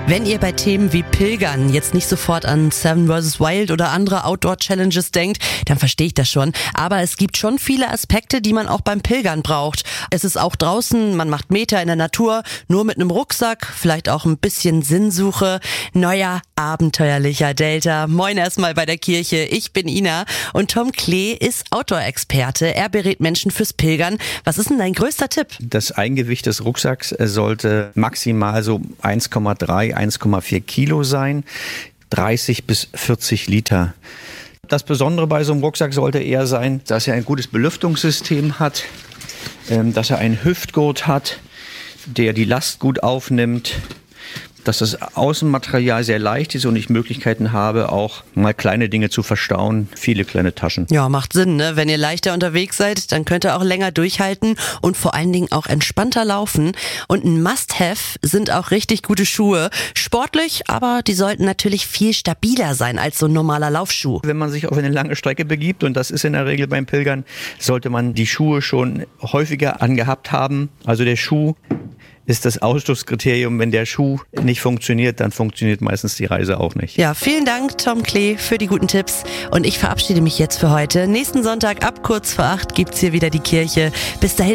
Wenn ihr bei Themen wie Pilgern jetzt nicht sofort an Seven vs. Wild oder andere Outdoor-Challenges denkt, dann verstehe ich das schon. Aber es gibt schon viele Aspekte, die man auch beim Pilgern braucht. Es ist auch draußen, man macht Meter in der Natur, nur mit einem Rucksack, vielleicht auch ein bisschen Sinnsuche. Neuer, abenteuerlicher Delta. Moin erstmal bei der Kirche. Ich bin Ina und Tom Klee ist Outdoor-Experte. Er berät Menschen fürs Pilgern. Was ist denn dein größter Tipp? Das Eigengewicht des Rucksacks sollte maximal so 1,4 Kilo sein, 30 bis 40 Liter. Das Besondere bei so einem Rucksack sollte eher sein, dass er ein gutes Belüftungssystem hat, dass er einen Hüftgurt hat, der die Last gut aufnimmt, dass das Außenmaterial sehr leicht ist und ich Möglichkeiten habe, auch mal kleine Dinge zu verstauen, viele kleine Taschen. Ja, macht Sinn, ne? Wenn ihr leichter unterwegs seid, dann könnt ihr auch länger durchhalten und vor allen Dingen auch entspannter laufen. Und ein Must-Have sind auch richtig gute Schuhe. Sportlich, aber die sollten natürlich viel stabiler sein als so ein normaler Laufschuh. Wenn man sich auf eine lange Strecke begibt, und das ist in der Regel beim Pilgern, sollte man die Schuhe schon häufiger angehabt haben. Also der Schuh ist das Ausschlusskriterium. Wenn der Schuh nicht funktioniert, dann funktioniert meistens die Reise auch nicht. Ja, vielen Dank, Tom Klee, für die guten Tipps. Und ich verabschiede mich jetzt für heute. Nächsten Sonntag ab kurz vor 8 gibt's hier wieder die Kirche. Bis dahin.